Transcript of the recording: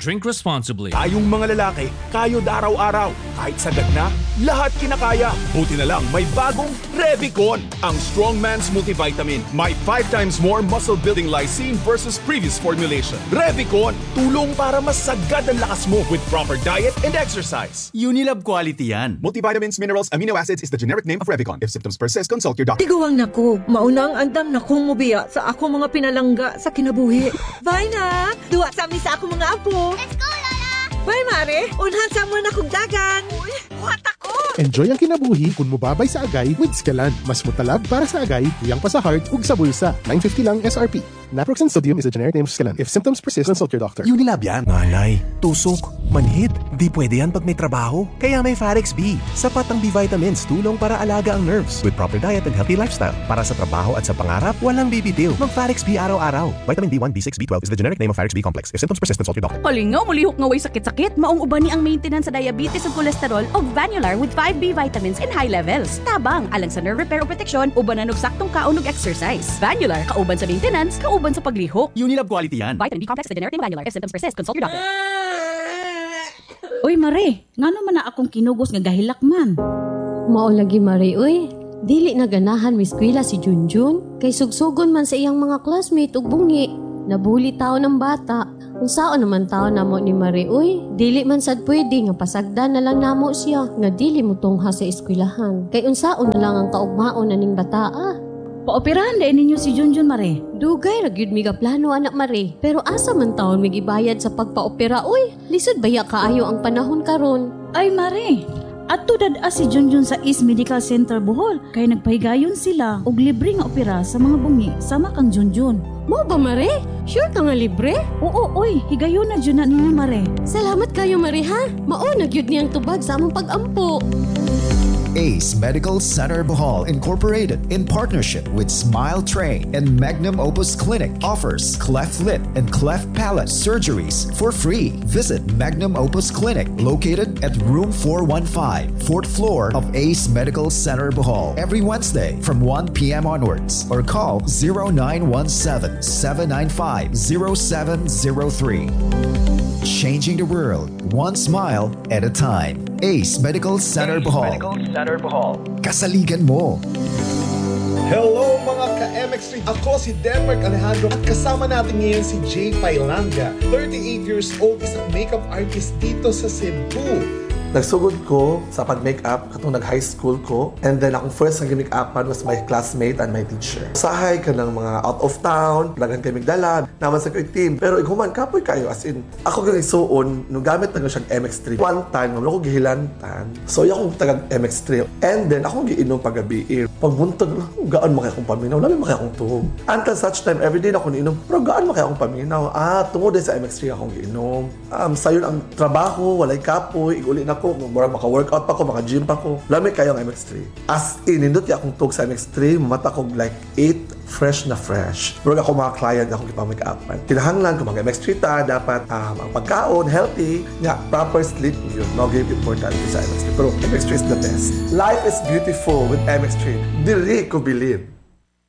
Drink responsibly. Tayong mga lalaki, kayod araw-araw. Kahit sagad na, lahat kinakaya. Buti na lang may bagong Revicon, ang strong man's multivitamin. May 5 times more muscle-building lysine versus previous formulation. Revicon, tulong para mas sagad ang lakas mo with proper diet and exercise. Unilab quality yan. Multivitamins, minerals, amino acids is the generic name of Revicon. If symptoms persist, consult your doctor. Tiguang nako, maunang andam na kong mubiya sa ako mga pinalangga sa kinabuhi. Bye na! Duwa sa amin sa ako mga apo. Let's go, Lola! Bye, Mare! Unhan sa mo na kong dagan. Uy, buhat ako! Enjoy ang kinabuhi kung mubabay sa agay with Scalan. Mas mutalab para sa agay, tuyang pa sa heart, ug sa bulsa. $9.50 lang SRP. Naproxen sodium is a generic name of Scalan. If symptoms persist, consult your doctor. Unilab yan. Nanay, tusok, manhid. Di pwede yan pag may trabaho. Kaya may Farex B. Sapat ang B-vitamins, tulong para alaga ang nerves. With proper diet and healthy lifestyle. Para sa trabaho at sa pangarap, walang bibitiw. Mag-Farex B araw-araw. Vitamin B1, B6, B12 is the generic name of Farex B complex. If symptoms persist, consult your doctor. Palingaw, mulihok nga way sakit-sakit. Maong uban ni ang maintenance sa diabetes ug cholesterol og Vanular with 5B vitamins in high levels. Tabang, alang sa nerve repair o protection, ubanan og saktong kaon ug exercise. Vanular, kauban sa maintenance, kauban sa paglihok. Unilab quality yan. Vitamin B complex is the generic name of Vanular. If symptoms persist, consult your doctor. Uy, Mare, ngano man na akong kinugos nga gahilak man? Mao lagi, Mare, uy. Dili na ganahan mi eskwela si Junjun. Kay sugsugon man sa iyang mga classmate ug bungi. Nabuli tao ng bata. Kung saan naman tao namo ni Mare, uy. Dili man sad pwede nga pasagdan na lang namo siya. Nga dili mo tungha sa eskwelahan. Kay unsaon na lang ang kaugmaon na ning bataa. Paoperahan dahil ninyo si Junjun, Mare. Dugay ra gyud mi plano, anak Mare. Pero asa man taon mig ibayad sa pagpaopera, uy. Lisod baya kaayo ang panahon karon. Ay, Mare. At tudad si Junjun sa East Medical Center Bohol. Kay nagpahigayon sila og libre nga opera sa mga bungi sama kang Junjun. Mo ba, Mare? Sure ka nga libre? Oo, oy. Higayon na dyan na ninyo, Mare. Salamat kayo, Mare, ha? Mao na gyud niyang tubag sa among pag-ampo. Ace Medical Center Bohol Incorporated, in partnership with Smile Train and Magnum Opus Clinic, offers cleft lip and cleft palate surgeries for free. Visit Magnum Opus Clinic, located at room 415, 4th floor of Ace Medical Center Bohol, every Wednesday from 1 p.m. onwards, or call 0917-795-0703. Changing the world, one smile at a time. Ace Medical Center Bohol. Kasaligan mo. Hello mga ka-MX3! Ako si Denmark Alejandro at kasama natin ngayon si Jay Pailanga. 38 years old, isang makeup artist dito sa Cebu. Nagsugod ko sa pag-makeup katong nag-high school ko, and then akong first na gimake-upan was my classmate and my teacher. Sahay ka ng mga out of town, lagan kay Migdala, naman sa ko'y team. Pero iguman, kapoy kayo, as in, ako kang isuon, nung gamit na siyang MX3. One time, naman ako gihilantan. So, yung akong tagang MX3. And then, akong giinom pag-gabi. Pagbuntag, gaan makaya akong paminaw, namin makaya akong tuhog. Until such time, everyday na ako niinom, pero gaan makaya akong paminaw. Tungod din sa MX3 akong giinom. Sayon ang trabaho, walay kapoy, iguli na ko, maka-workout pa ko, maka-gym pa ko. Lami kayo ang MX3. As in, nindot yung akong tug sa MX3, mata ko like 8, fresh na fresh. Pero ako mga client, akong ipang-make-upan. Kinahanglan ko mga MX3 ta, dapat ang pagkaon, healthy, nga, proper sleep, yun. No give important sa MX3. Pero MX3 is the best. Life is beautiful with MX3. Dili ko believe.